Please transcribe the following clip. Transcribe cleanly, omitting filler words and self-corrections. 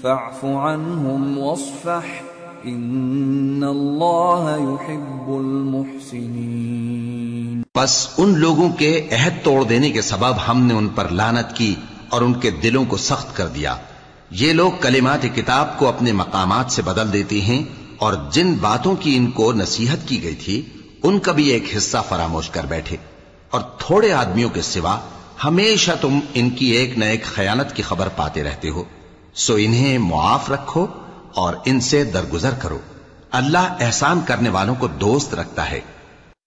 फ़अफ़ु अन्हुम वस्फ़ह इन्नल्लाह युहिब्बुल मुहसिनीन। बस उन लोगों के अहद तोड़ देने के सबब हमने उन पर लानत की और उनके दिलों को सख्त कर दिया। ये लोग कलिमात किताब को अपने मकामात से बदल देते हैं और जिन बातों की इनको नसीहत की गई थी उनका भी एक हिस्सा फरामोश कर बैठे। और थोड़े आदमियों के सिवा हमेशा तुम इनकी एक न एक खयानत की खबर पाते रहते हो। सो इन्हें मुआफ रखो और इनसे दरगुजर करो। अल्लाह एहसान करने वालों को दोस्त रखता है।